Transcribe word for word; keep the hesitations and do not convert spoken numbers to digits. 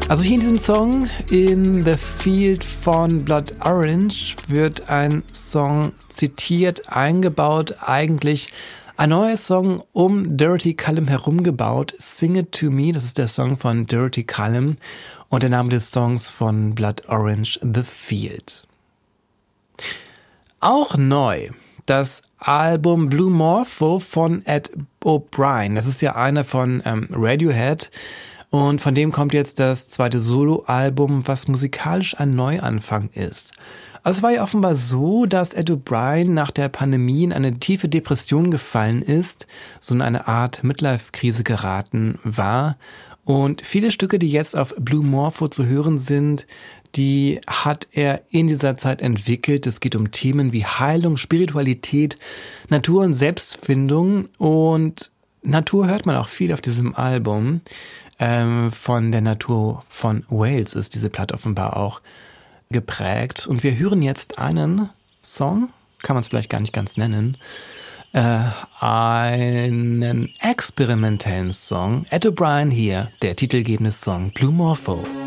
Also hier in diesem Song, In the Field von Blood Orange, wird ein Song zitiert, eingebaut, eigentlich ein neuer Song um Dirty Callum herumgebaut, Sing It To Me, das ist der Song von Dirty Callum und der Name des Songs von Blood Orange, The Field. Auch neu, das Album Blue Morpho von Ed O'Brien, das ist ja einer von ähm, Radiohead. Und von dem kommt jetzt das zweite Soloalbum, was musikalisch ein Neuanfang ist. Also es war ja offenbar so, dass Ed O'Brien nach der Pandemie in eine tiefe Depression gefallen ist, so in eine Art Midlife-Krise geraten war. Und viele Stücke, die jetzt auf Blue Morpho zu hören sind, die hat er in dieser Zeit entwickelt. Es geht um Themen wie Heilung, Spiritualität, Natur und Selbstfindung. Und Natur hört man auch viel auf diesem Album. Ähm, von der Natur von Wales ist diese Platte offenbar auch geprägt. Und wir hören jetzt einen Song, kann man es vielleicht gar nicht ganz nennen, äh, einen experimentellen Song. Ed O'Brien hier, der titelgebende Song Blue Morpho.